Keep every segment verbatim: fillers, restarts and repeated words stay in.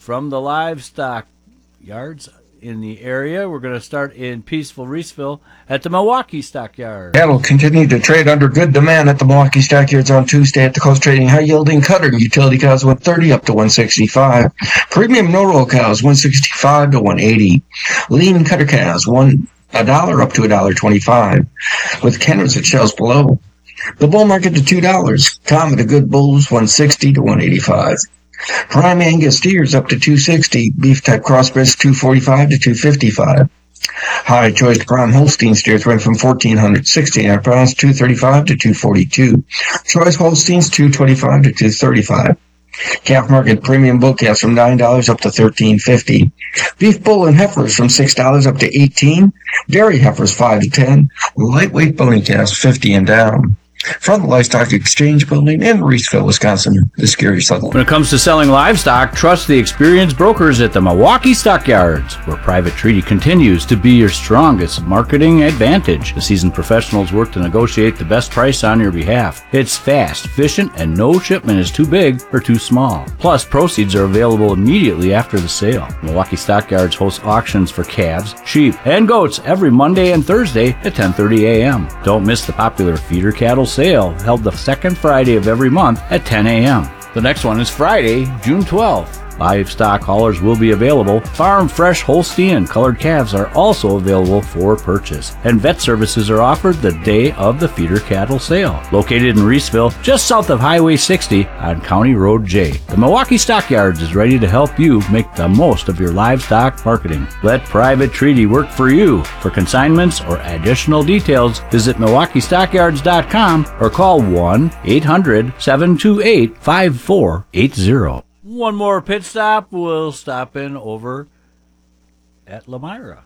from the livestock yards in the area. We're going to start in peaceful Reeseville at the Milwaukee Stockyard. Cattle continue to trade under good demand at the Milwaukee Stockyards on Tuesday at the close, trading high-yielding cutter and utility cows one thirty up to one sixty-five. Premium no-roll cows one sixty-five to one eighty. Lean cutter calves one a dollar up to a dollar twenty-five. With Kenners at shells below. The bull market to two dollars. Common to good bulls one sixty to one eighty-five. Prime Angus steers up to two sixty. Beef type crossbreds two forty-five to two fifty-five. High choice prime Holstein steers went from fourteen sixty pounds, two thirty-five to two forty-two. Choice Holsteins two twenty-five to two thirty-five. Calf market premium bull calves from nine dollars up to thirteen fifty. Beef bull and heifers from six dollars up to eighteen. Dairy heifers five to ten. Lightweight bony calves fifty and down. From the Livestock Exchange Building in Reeseville, Wisconsin, this is Gary Sutherland. When it comes to selling livestock, trust the experienced brokers at the Milwaukee Stockyards, where Private Treaty continues to be your strongest marketing advantage. The seasoned professionals work to negotiate the best price on your behalf. It's fast, efficient, and no shipment is too big or too small. Plus, proceeds are available immediately after the sale. Milwaukee Stockyards hosts auctions for calves, sheep, and goats every Monday and Thursday at ten thirty a.m. Don't miss the popular feeder cattle sale held the second Friday of every month at ten a.m. The next one is Friday, June twelfth. Livestock haulers will be available. Farm fresh Holstein and colored calves are also available for purchase. And vet services are offered the day of the feeder cattle sale. Located in Reeseville, just south of Highway sixty on County Road J. The Milwaukee Stockyards is ready to help you make the most of your livestock marketing. Let Private Treaty work for you. For consignments or additional details, visit milwaukee stockyards dot com or call one eight hundred seven two eight five four eight zero. One more pit stop. We'll stop in over at Lemira.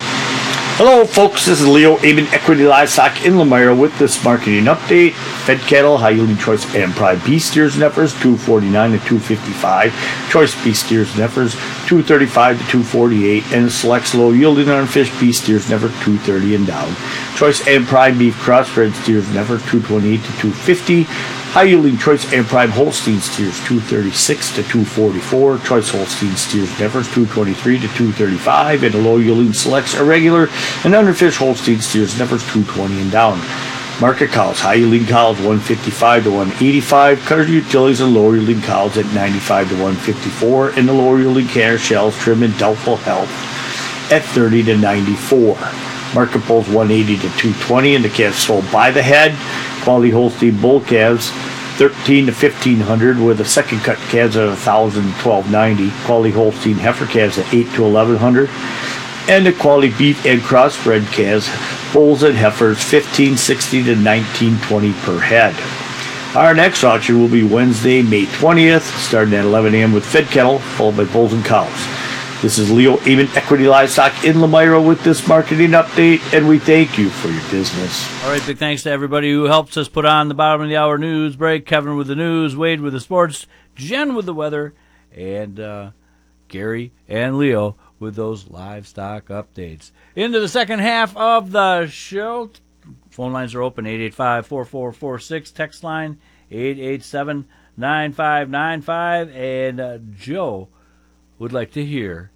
Hello, folks. This is Leo Aben, Equity Livestock in Lemira with this marketing update. Fed cattle, high-yielding choice and prime beef steers and heifers, two forty-nine to two fifty-five. Choice beef steers and heifers, two thirty-five to two forty-eight. And select low-yielding unfished beef steers and heifers, two thirty and down. Choice and prime beef crossbred steers and heifers, two twenty-eight to two fifty. High-yielding choice and prime Holstein steers, two thirty-six to two forty-four. Choice Holstein steers and heifers, two twenty-three to two thirty-five. And low-yielding selects irregular and underfished Holstein steers and heifers, two twenty and down. Market cows, high-yielding cows, one fifty-five to one eighty-five. Cutter utilities and lower-yielding cows at ninety-five to one fifty-four. And the lower-yielding canner shells, trim, and doubtful health at thirty to ninety-four. Market bulls, one eighty to two twenty. And the calves sold by the head. Quality Holstein bull calves, thirteen to fifteen hundred, with the second cut calves at one thousand to twelve ninety. Quality Holstein heifer calves at eight to eleven hundred. And the quality beef and crossbred calves, bulls and heifers, fifteen sixty to nineteen twenty per head. Our next auction will be Wednesday, May twentieth, starting at eleven a.m. with fed cattle, followed by bulls and cows. This is Leo Aben, Equity Livestock in Lemira with this marketing update, and we thank you for your business. All right, big thanks to everybody who helps us put on the bottom of the hour news break. Kevin with the news, Wade with the sports, Jen with the weather, and uh, Gary and Leo with those livestock updates. Into the second half of the show. Phone lines are open, eight eight five, four four four six. Text line, eight eight seven, nine five nine five. And uh, Joe would like to hear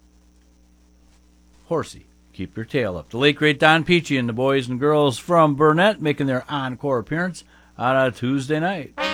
Horsey, Keep Your Tail Up. The late, great Don Peachy and the boys and girls from Burnett making their encore appearance on a Tuesday night.